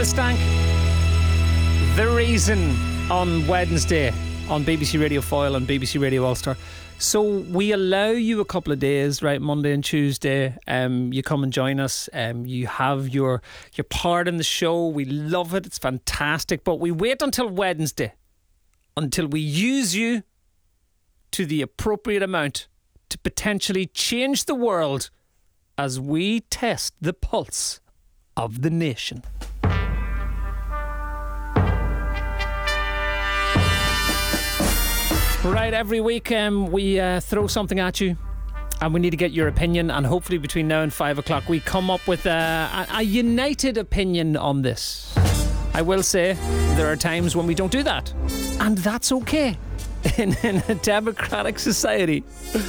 the Stank. The Reason on Wednesday on BBC Radio Foyle and BBC Radio Ulster. So we allow you a couple of days, right? Monday and Tuesday. You come and join us. You have your part in the show. We love it. It's fantastic. But we wait until Wednesday until we use you to the appropriate amount to potentially change the world as we test the pulse of the nation. Right, every week we throw something at you and we need to get your opinion, and hopefully between now and 5 o'clock we come up with a united opinion on this. I will say there are times when we don't do that, and that's okay in a democratic society.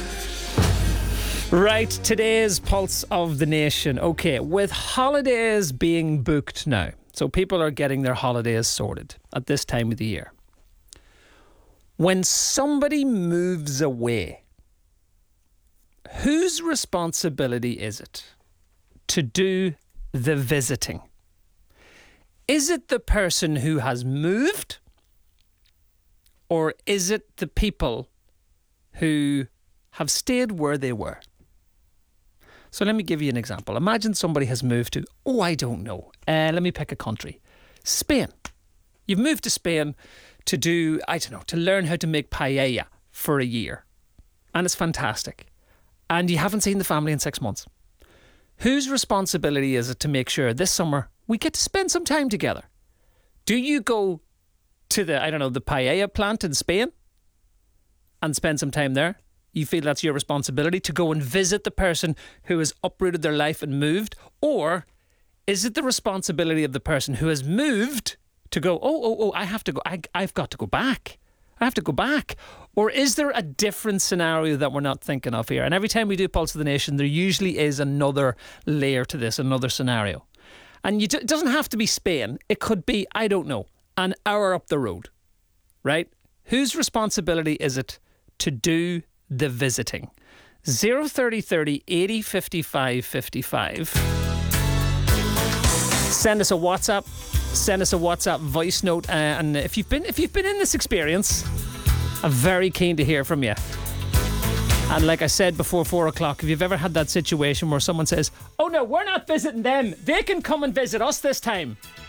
Right, today's pulse of the nation. Okay, with holidays being booked now, so people are getting their holidays sorted at this time of the year. When somebody moves away, whose responsibility is it to do the visiting? Is it the person who has moved, or is it the people who have stayed where they were? So let me give you an example. Imagine somebody has moved to, I don't know. Let me pick a country. Spain. You've moved to Spain to do, to learn how to make paella for a year. And it's fantastic. And you haven't seen the family in 6 months. Whose responsibility is it to make sure this summer we get to spend some time together? Do you go to the paella plant in Spain and spend some time there? You feel that's your responsibility to go and visit the person who has uprooted their life and moved? Or is it the responsibility of the person who has moved to go, I have to go, I've got to go back. I have to go back. Or is there a different scenario that we're not thinking of here? And every time we do Pulse of the Nation, there usually is another layer to this, another scenario. And it doesn't have to be Spain. It could be, an hour up the road, right? Whose responsibility is it to do the visiting? 030 30 80 55 55. Send us a WhatsApp. Send us a WhatsApp voice note, and if you've been in this experience, I'm very keen to hear from you. And like I said before 4 o'clock, if you've ever had that situation where someone says, "Oh no, we're not visiting them; they can come and visit us this time,"